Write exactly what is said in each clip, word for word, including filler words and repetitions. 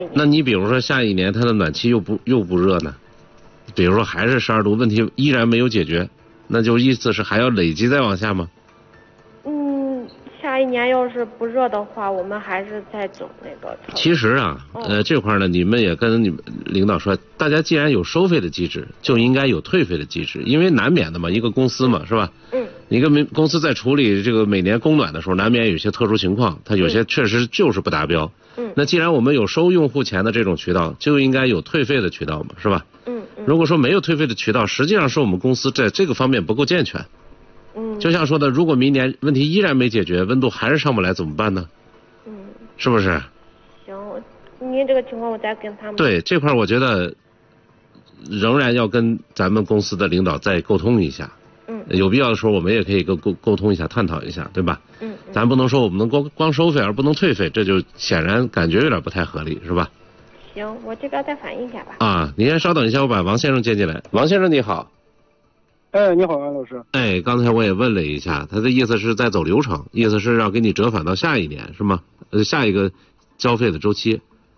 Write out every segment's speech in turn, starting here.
那你比如说下一年它的暖气又不又不热呢？比如说还是十二度，问题依然没有解决，那就意思是还要累积再往下吗？ 嗯，下一年要是不热的话，我们还是再走那个。 其实啊，呃，这块呢，你们也跟你们领导说，大家既然有收费的机制，就应该有退费的机制，因为难免的嘛，一个公司嘛，是吧？ 嗯。 一个公公司在处理这个每年供暖的时候，难免有些特殊情况，它有些确实就是不达标。 嗯。 那既然我们有收用户钱的这种渠道，就应该有退费的渠道嘛，是吧？ 嗯嗯。 如果说没有退费的渠道，实际上是我们公司在这个方面不够健全。 嗯。 就像说的，如果明年问题依然没解决，温度还是上不来，怎么办呢？ 嗯。 是不是？ 行，您这个情况我再跟他们。 对，这块我觉得仍然要跟咱们公司的领导再沟通一下。 嗯。 有必要的时候，我们也可以沟沟沟通一下，探讨一下，对吧？ 嗯。 咱不能说我们能光光收费而不能退费，这就显然感觉有点不太合理，是吧？ 行，我这边再反映一下吧。 啊，您先稍等一下，我把王先生接进来。王先生你好。 哎，你好，安老师。 哎，刚才我也问了一下，他的意思是在走流程，意思是要给你折返到下一年，是吗？呃，下一个交费的周期。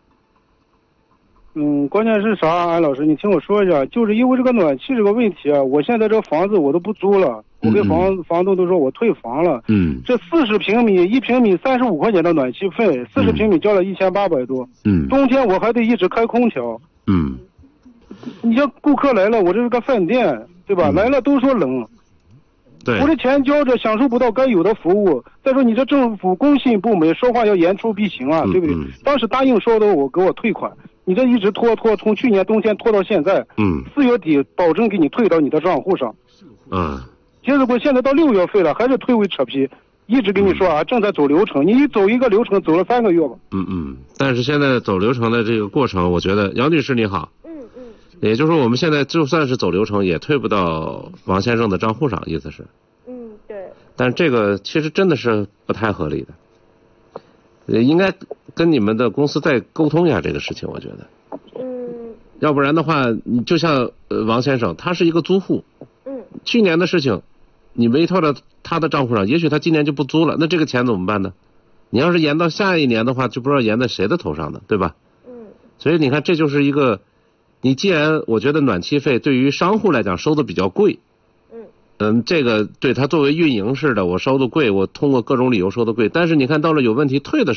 嗯，关键是啥，安老师，你听我说一下，就是因为这个暖气这个问题啊，我现在这个房子我都不租了，我跟房、嗯、房东都说我退房了。 嗯。 这四十平米，一平米三十五块钱的暖气费，四十平米交了一千八百多。 嗯。 冬天我还得一直开空调。 嗯。 你像顾客来了，我这是个饭店，对吧？嗯、来了都说冷。 对。 我这钱交着，享受不到该有的服务。再说你这政府工信部门说话要言出必行啊， 嗯、 对不对？ 嗯、 当时答应说的我给我退款。你这一直拖拖，从去年冬天拖到现在， 嗯， 四月底保证给你退到你的账户上， 嗯， 结果现在到六月份了，还是退回扯皮，一直跟你说啊，正在走流程，你一走一个流程走了三个月吧。 嗯嗯，但是现在走流程的这个过程，我觉得姚女士你好， 嗯嗯， 也就是说我们现在就算是走流程，也退不到王先生的账户上，意思是， 嗯对， 但这个其实真的是不太合理的。应该跟你们的公司再沟通一下这个事情，我觉得。 嗯。 要不然的话，你就像呃王先生，他是一个租户。 嗯。去年的事情，你委托到他的账户上，也许他今年就不租了，那这个钱怎么办呢？你要是延到下一年的话，就不知道延在谁的头上呢，对吧？ 嗯。 所以你看，这就是一个，你既然我觉得暖气费对于商户来讲收的比较贵。嗯，这个对他作为运营式的，我收的贵，我通过各种理由收的贵，但是你看到了有问题退的时候。